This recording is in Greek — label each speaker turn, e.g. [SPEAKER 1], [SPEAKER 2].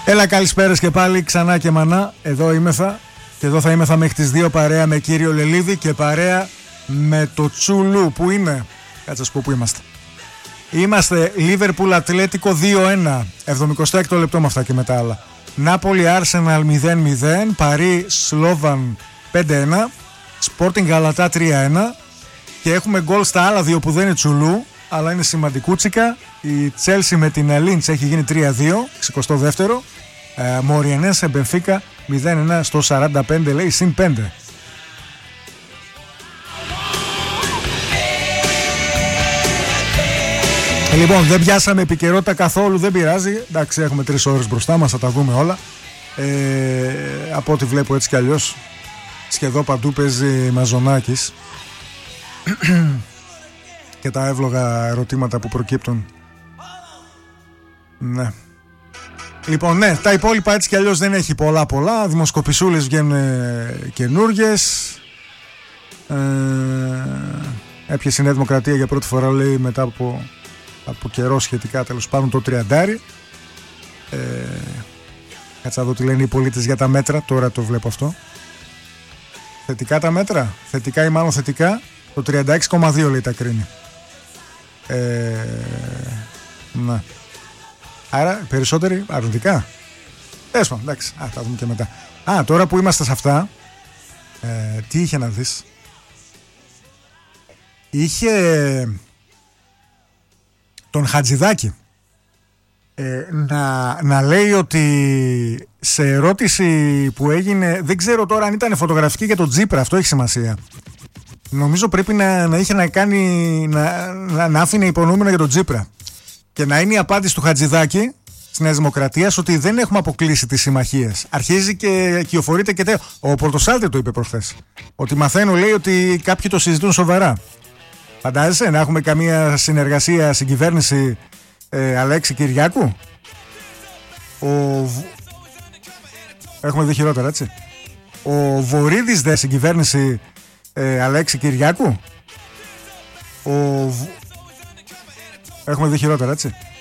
[SPEAKER 1] Έλα, καλησπέρας και πάλι ξανά και μανά. Εδώ είμεθα και εδώ θα είμεθα μέχρι τις 2 παρέα με κύριο Λελίδη και παρέα με το Τσουλού. Που είναι, κάτσε να σου πω που είμαστε. Είμαστε Liverpool Ατλέτικο 2-1, 76ο λεπτό με αυτά και μετά άλλα. Νάπολη Arsenal 0-0, Παρί Σλόβαν 5-1, Sporting Γαλατά 3-1 και έχουμε γκολ στα άλλα δύο που δεν είναι Τσουλού αλλά είναι σημαντικούτσικα. Η Τσέλσι με την Λίντς έχει γίνει 3-2, 62ο. Μοριενές Μπενφίκα 0-1 στο 45, λέει συν 5. Λοιπόν, δεν πιάσαμε επικαιρότητα καθόλου, δεν πειράζει. Εντάξει, έχουμε 3 ώρες μπροστά μας, θα τα δούμε όλα. Από ό,τι βλέπω έτσι κι αλλιώς, σχεδόν παντού παίζει Μαζονάκης. Και τα εύλογα ερωτήματα που προκύπτουν. Ναι. Λοιπόν, ναι, τα υπόλοιπα έτσι κι αλλιώς δεν έχει πολλά. Δημοσκοπησούλες βγαίνουν καινούργιες. Έπιασε η Νέα Δημοκρατία για πρώτη φορά, λέει, μετά από καιρό σχετικά, τέλος πάντων, το 30. Κάτσα να δω τι λένε οι πολίτες για τα μέτρα. Τώρα το βλέπω αυτό. Θετικά τα μέτρα. Θετικά ή μάλλον θετικά. Το 36,2 λέει τα κρίνει. Ναι. Άρα περισσότεροι αρνητικά. Έσπα, εντάξει. Θα δούμε και μετά. Τώρα που είμαστε σε αυτά, τι είχε να δεις? Είχε τον Χατζηδάκη να λέει ότι σε ερώτηση που έγινε, δεν ξέρω τώρα αν ήταν φωτογραφική για τον Τζίπρα, αυτό έχει σημασία. Νομίζω πρέπει να είχε να κάνει, να άφηνε υπονοούμενο για τον Τζίπρα. Και να είναι η απάντηση του Χατζηδάκη της Νέας Δημοκρατίας ότι δεν έχουμε αποκλείσει τις συμμαχίες. Αρχίζει και κυοφορείται και ο Πορτοσάλτη το είπε προχθές. Ότι μαθαίνω, λέει, ότι κάποιοι το συζητούν σοβαρά. Φαντάζεσαι να έχουμε καμία συνεργασία στην κυβέρνηση Αλέξη Κυριάκου? Έχουμε δει χειρότερα, έτσι. Ο Βορίδης δε στην κυβέρνηση Αλέξη Κυριάκου. Έχουμε δει χειρότερα, έτσι.